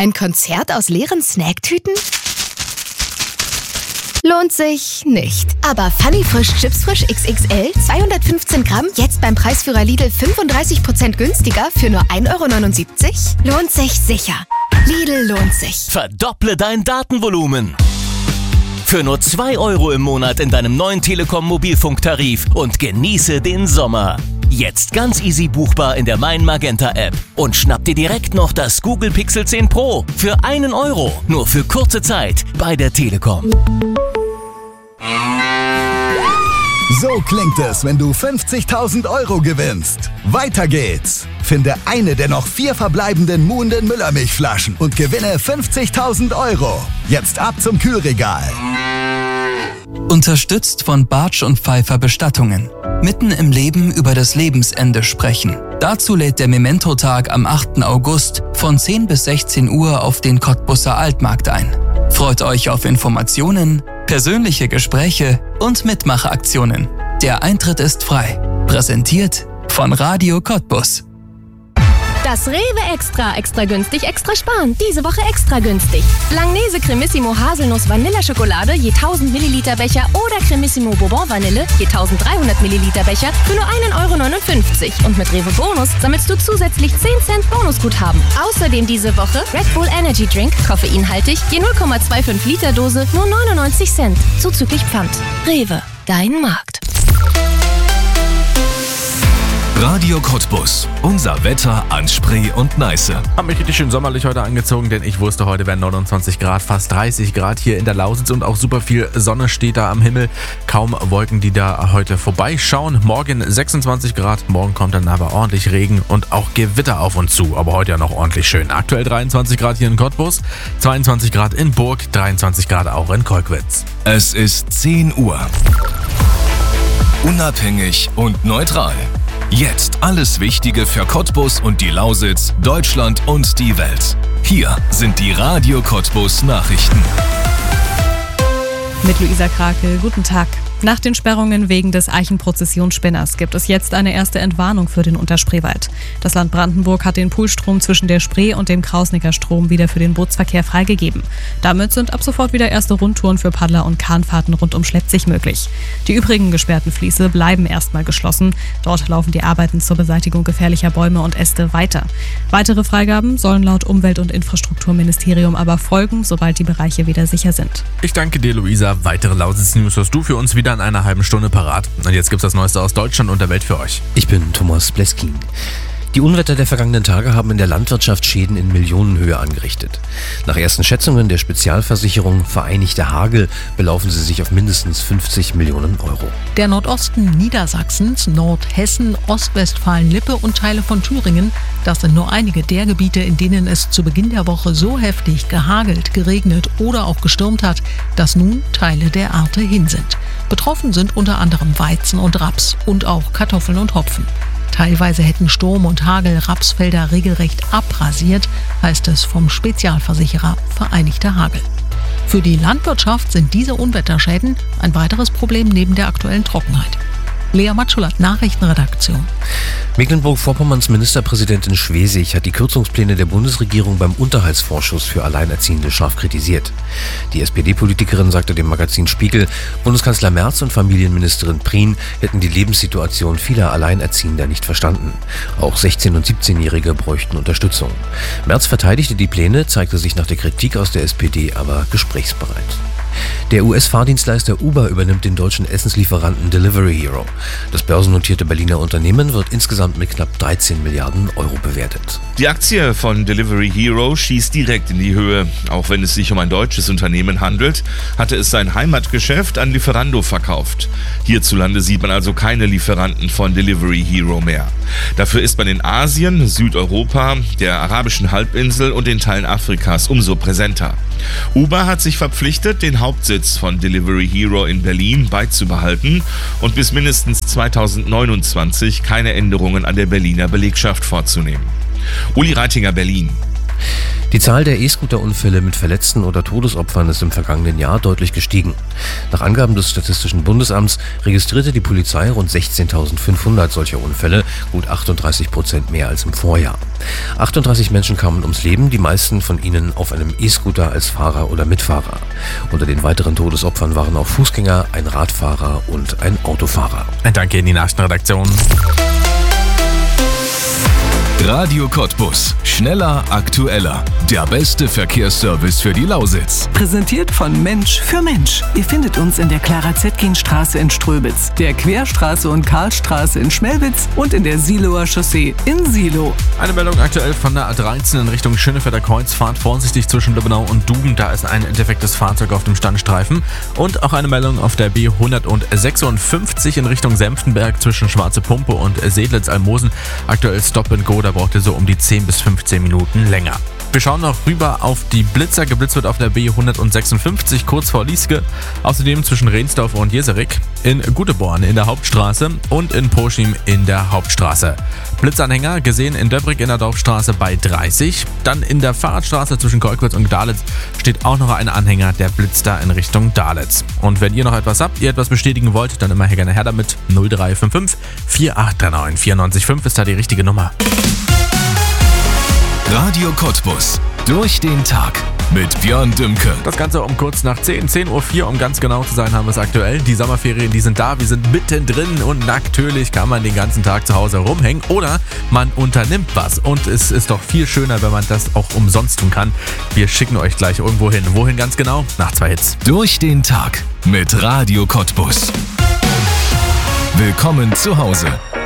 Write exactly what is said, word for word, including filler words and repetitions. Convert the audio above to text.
Ein Konzert aus leeren Snacktüten? Lohnt sich nicht. Aber Funny Frisch Chips Frisch X X L, zweihundertfünfzehn Gramm, jetzt beim Preisführer Lidl fünfunddreißig Prozent günstiger für nur ein Euro neunundsiebzig? Lohnt sich sicher. Lidl lohnt sich. Verdopple dein Datenvolumen. Für nur zwei Euro im Monat in deinem neuen Telekom-Mobilfunktarif und genieße den Sommer. Jetzt ganz easy buchbar in der Mein Magenta App. Und schnapp dir direkt noch das Google Pixel zehn Pro für einen Euro. Nur für kurze Zeit bei der Telekom. So klingt es, wenn du fünfzigtausend Euro gewinnst. Weiter geht's. Finde eine der noch vier verbleibenden Muhnden Müllermilchflaschen und gewinne fünfzigtausend Euro. Jetzt ab zum Kühlregal. Unterstützt von Bartsch und Pfeiffer Bestattungen. Mitten im Leben über das Lebensende sprechen. Dazu lädt der Memento-Tag am achten August von zehn bis sechzehn Uhr auf den Cottbusser Altmarkt ein. Freut euch auf Informationen, persönliche Gespräche und Mitmachaktionen. Der Eintritt ist frei. Präsentiert von Radio Cottbus. Das Rewe Extra, extra günstig, extra sparen. Diese Woche extra günstig. Langnese Cremissimo Haselnuss Vanilleschokolade je tausend Milliliter Becher oder Cremissimo Bourbon Vanille je tausenddreihundert Milliliter Becher für nur ein Euro neunundfünfzig. Und mit Rewe Bonus sammelst du zusätzlich zehn Cent Bonusguthaben. Außerdem diese Woche Red Bull Energy Drink, koffeinhaltig, je null Komma fünfundzwanzig Liter Dose, nur neunundneunzig Cent. Zuzüglich Pfand. Rewe, dein Markt. Radio Cottbus. Unser Wetter an Spree und Neiße. Hab mich richtig schön sommerlich heute angezogen, denn ich wusste, heute werden neunundzwanzig Grad, fast dreißig Grad hier in der Lausitz und auch super viel Sonne steht da am Himmel. Kaum Wolken, die da heute vorbeischauen. Morgen sechsundzwanzig Grad, morgen kommt dann aber ordentlich Regen und auch Gewitter auf uns zu, aber heute ja noch ordentlich schön. Aktuell dreiundzwanzig Grad hier in Cottbus, zweiundzwanzig Grad in Burg, dreiundzwanzig Grad auch in Kolkwitz. Es ist zehn Uhr. Unabhängig und neutral. Jetzt alles Wichtige für Cottbus und die Lausitz, Deutschland und die Welt. Hier sind die Radio Cottbus Nachrichten. Mit Luisa Krake, guten Tag. Nach den Sperrungen wegen des Eichenprozessionsspinners gibt es jetzt eine erste Entwarnung für den Unterspreewald. Das Land Brandenburg hat den Poolstrom zwischen der Spree und dem Krausnicker Strom wieder für den Bootsverkehr freigegeben. Damit sind ab sofort wieder erste Rundtouren für Paddler und Kahnfahrten rund um Schleppzig möglich. Die übrigen gesperrten Fließe bleiben erstmal geschlossen. Dort laufen die Arbeiten zur Beseitigung gefährlicher Bäume und Äste weiter. Weitere Freigaben sollen laut Umwelt- und Infrastrukturministerium aber folgen, sobald die Bereiche wieder sicher sind. Ich danke dir, Luisa. Weitere Lausitz-News hast du für uns wieder in einer halben Stunde parat. Und jetzt gibt's das Neueste aus Deutschland und der Welt für euch. Ich bin Thomas Bleskin. Die Unwetter der vergangenen Tage haben in der Landwirtschaft Schäden in Millionenhöhe angerichtet. Nach ersten Schätzungen der Spezialversicherung Vereinigter Hagel belaufen sie sich auf mindestens fünfzig Millionen Euro. Der Nordosten Niedersachsens, Nordhessen, Ostwestfalen-Lippe und Teile von Thüringen, das sind nur einige der Gebiete, in denen es zu Beginn der Woche so heftig gehagelt, geregnet oder auch gestürmt hat, dass nun Teile der Ernte hin sind. Betroffen sind unter anderem Weizen und Raps und auch Kartoffeln und Hopfen. Teilweise hätten Sturm und Hagel Rapsfelder regelrecht abrasiert, heißt es vom Spezialversicherer Vereinigter Hagel. Für die Landwirtschaft sind diese Unwetterschäden ein weiteres Problem neben der aktuellen Trockenheit. Lea Matschulat, Nachrichtenredaktion. Mecklenburg-Vorpommerns Ministerpräsidentin Schwesig hat die Kürzungspläne der Bundesregierung beim Unterhaltsvorschuss für Alleinerziehende scharf kritisiert. Die S P D-Politikerin sagte dem Magazin Spiegel, Bundeskanzler Merz und Familienministerin Prien hätten die Lebenssituation vieler Alleinerziehender nicht verstanden. Auch sechzehn- und siebzehnjährige bräuchten Unterstützung. Merz verteidigte die Pläne, zeigte sich nach der Kritik aus der S P D aber gesprächsbereit. Der U S-Fahrdienstleister Uber übernimmt den deutschen Essenslieferanten Delivery Hero. Das börsennotierte Berliner Unternehmen wird insgesamt mit knapp dreizehn Milliarden Euro bewertet. Die Aktie von Delivery Hero schießt direkt in die Höhe. Auch wenn es sich um ein deutsches Unternehmen handelt, hatte es sein Heimatgeschäft an Lieferando verkauft. Hierzulande sieht man also keine Lieferanten von Delivery Hero mehr. Dafür ist man in Asien, Südeuropa, der arabischen Halbinsel und den Teilen Afrikas umso präsenter. Uber hat sich verpflichtet, den Hauptsitz von Delivery Hero in Berlin beizubehalten und bis mindestens zweitausendneunundzwanzig keine Änderungen an der Berliner Belegschaft vorzunehmen. Uli Reitinger, Berlin. Die Zahl der E-Scooter-Unfälle mit Verletzten oder Todesopfern ist im vergangenen Jahr deutlich gestiegen. Nach Angaben des Statistischen Bundesamts registrierte die Polizei rund sechzehntausendfünfhundert solcher Unfälle, gut achtunddreißig Prozent mehr als im Vorjahr. achtunddreißig Menschen kamen ums Leben, die meisten von ihnen auf einem E-Scooter als Fahrer oder Mitfahrer. Unter den weiteren Todesopfern waren auch Fußgänger, ein Radfahrer und ein Autofahrer. Danke in die Nachrichtenredaktion. Radio Cottbus. Schneller, aktueller. Der beste Verkehrsservice für die Lausitz. Präsentiert von Mensch für Mensch. Ihr findet uns in der Clara-Zetkin-Straße in Ströbitz, der Querstraße und Karlstraße in Schmelwitz und in der Siloer Chaussee in Silo. Eine Meldung aktuell von der A dreizehn in Richtung Schönefelder Kreuz. Fahrt vorsichtig zwischen Lübbenau und Duben. Da ist ein defektes Fahrzeug auf dem Standstreifen. Und auch eine Meldung auf der B hundertsechsundfünfzig in Richtung Senftenberg zwischen Schwarze Pumpe und Sedlitz-Almosen. Aktuell Stop and Go. Da braucht ihr so um die zehn bis fünfzehn Minuten länger. Wir schauen noch rüber auf die Blitzer. Geblitzt wird auf der B hundertsechsundfünfzig kurz vor Lieske. Außerdem zwischen Rehnsdorf und Jeserik, in Guteborn in der Hauptstraße und in Poschim in der Hauptstraße. Blitzanhänger gesehen in Döbrig in der Dorfstraße bei dreißig. Dann in der Fahrradstraße zwischen Kolkwitz und Dalitz steht auch noch ein Anhänger, der blitzt da in Richtung Dalitz. Und wenn ihr noch etwas habt, ihr etwas bestätigen wollt, dann immer gerne her damit. null drei fünf fünf vier acht drei neun vier neun fünf ist da die richtige Nummer. Radio Cottbus. Durch den Tag mit Björn Dümke. Das Ganze um kurz nach zehn, zehn Uhr vier, um ganz genau zu sein, haben wir es aktuell. Die Sommerferien, die sind da, wir sind mittendrin und natürlich kann man den ganzen Tag zu Hause rumhängen oder man unternimmt was. Und es ist doch viel schöner, wenn man das auch umsonst tun kann. Wir schicken euch gleich irgendwo hin. Wohin ganz genau? Nach zwei Hits. Durch den Tag mit Radio Cottbus. Willkommen zu Hause.